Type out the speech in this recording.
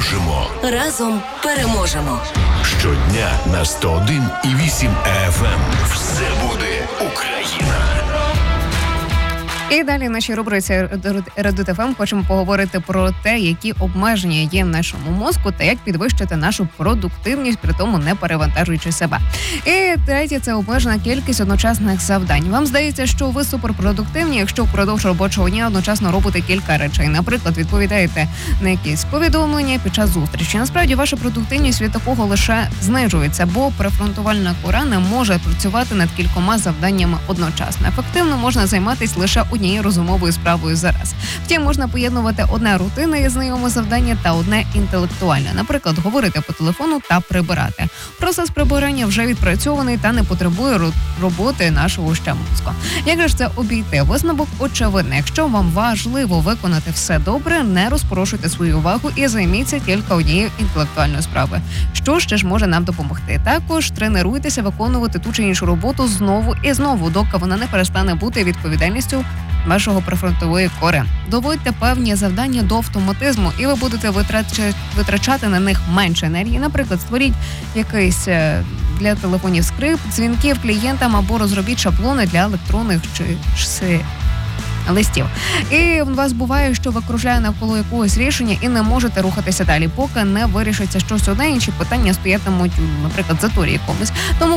можемо. Разом переможемо. Щодня на 101,8 FM. Все буде Україна. І далі в нашій рубриці «Редут ФМ» хочемо поговорити про те, які обмеження є в нашому мозку та як підвищити нашу продуктивність, при тому не перевантажуючи себе. І третє – це обмежена кількість одночасних завдань. Вам здається, що ви суперпродуктивні, якщо впродовж робочого дня одночасно робите кілька речей. Наприклад, відповідаєте на якісь повідомлення під час зустрічі. Насправді, ваша продуктивність від такого лише знижується, бо префронтувальна кора не може працювати над кількома завданнями одночасно. Ефективно можна займатися лише однією розумовою справою зараз. Втім, можна поєднувати одне рутинне і знайоме завдання та одне інтелектуальне. Наприклад, говорити по телефону та прибирати. Процес прибирання вже відпрацьований та не потребує роботи нашого ще мозку. Як же це обійти? Висновок очевидний. Якщо вам важливо виконати все добре, не розпорошуйте свою увагу і займіться тільки однією інтелектуальною справою. Що ще ж може нам допомогти? Також тренуйтеся виконувати ту чи іншу роботу знову і знову, доки вона не перестане бути відповідальністю вашого префронтової кори. Доводьте певні завдання до автоматизму, і ви будете витрачати на них менше енергії. Наприклад, створіть якийсь для телефонів скрипт, дзвінків клієнтам або розробіть шаблони для електронних чи листів. І у вас буває, що ви кружляєте навколо якогось рішення і не можете рухатися далі, поки не вирішиться щось одне, інші питання стоятимуть, наприклад, заторі якомусь. Тому